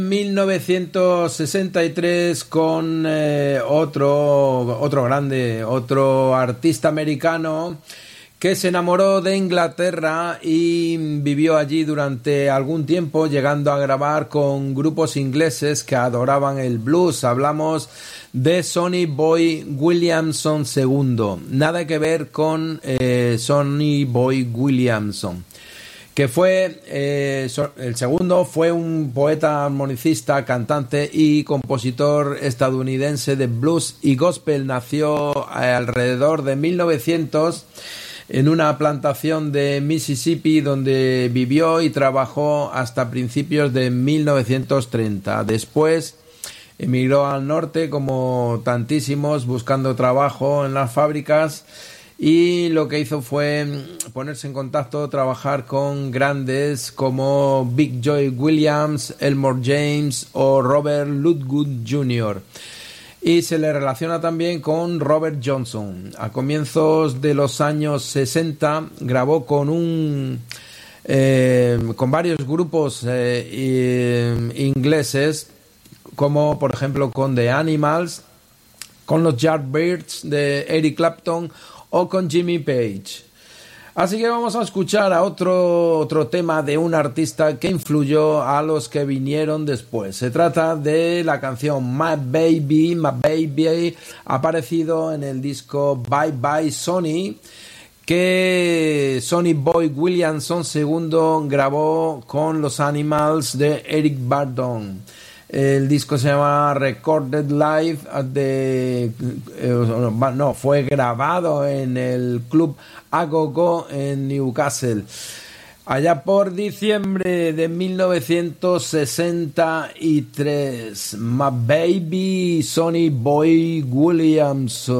1963 con otro grande, otro artista americano que se enamoró de Inglaterra y vivió allí durante algún tiempo, llegando a grabar con grupos ingleses que adoraban el blues. Hablamos de Sonny Boy Williamson II, nada que ver con Sonny Boy Williamson, que fue el segundo. Fue un poeta, armonicista, cantante y compositor estadounidense de blues y gospel. Nació alrededor de 1900 en una plantación de Mississippi, donde vivió y trabajó hasta principios de 1930. Después emigró al norte, como tantísimos, buscando trabajo en las fábricas, y lo que hizo fue ponerse en contacto, trabajar con grandes como Big Joy Williams, Elmore James o Robert Ludgood Jr., y se le relaciona también con Robert Johnson. A comienzos de los años 60 grabó con varios grupos ingleses, como por ejemplo con The Animals, con los Yardbirds de Eric Clapton o con Jimmy Page. Así que vamos a escuchar a otro tema de un artista que influyó a los que vinieron después. Se trata de la canción My Baby, aparecido en el disco Bye Bye Sonny, que Sonny Boy Williamson II grabó con los Animals de Eric Burdon. El disco se llama Recorded Live fue grabado en el Club Agogo en Newcastle, allá por diciembre de 1963. My Baby, Sonny Boy Williamson.